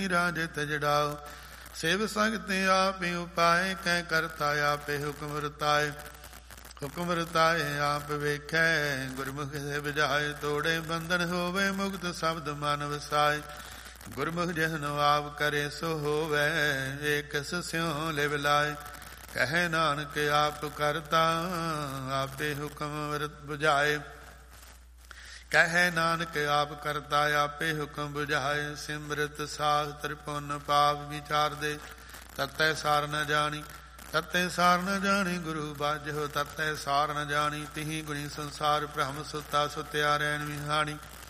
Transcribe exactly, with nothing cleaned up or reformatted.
ਰਾਜੇ ਤਜੜਾਓ। ਸਿਵ ਸੰਗਤਿ ਆਪਿ ਉਪਾਏ, ਕਹਿ ਕਰਤਾ ਆਪੇ ਹੁਕਮ ਰਤਾਏ। ਹੁਕਮ ਰਤਾਏ ਆਪ ਵੇਖੈ, ਗੁਰਮੁਖ ਸੇ ਬੁਝਾਏ। ਤੋੜੇ ਬੰਧਨ ਹੋਵੇ, ਮੁਕਤ ਸ਼ਬਦ ਮਨ ਵਸਾਏ। ਗੁਰਮੁਖ ਜਿਹਨੁ ਆਪ ਕਰੇ ਸੋ ਹੋਵੈ, ਏਕਸ ਸਿਉ ਲਿਵ ਲਾਏ। ਕਹੈ ਨਾਨਕ ਆਪ ਕਰਤਾ, ਆਪੇ ਹੁਕਮ ਬੁਝਾਏ। ਕਹੈ ਨਾਨਕ ਆਪ ਕਰਤਾ, ਆਪੇ ਹੁਕਮ ਬੁਝਾਏ। ਸਿਮਰਤ ਸਾਸਤ੍ਰ ਪੁੰਨ ਪਾਪ ਵਿਚਾਰਦੇ, ਤਤੈ ਸਾਰ ਨ ਜਾਣੀ। ਤਤੈ ਸਾਰ ਨ ਜਾਣੀ ਗੁਰੂ ਬਾਝੋ, ਤਤੈ ਸਾਰ ਨ ਜਾਣੀ। ਤਿਹੀ ਗੁਣੀ ਸੰਸਾਰ ਬ੍ਰਹਮ ਸੁਤਾ, ਸੁਤਿਆ ਰੈਣ ਵਿਹਾਣੀ।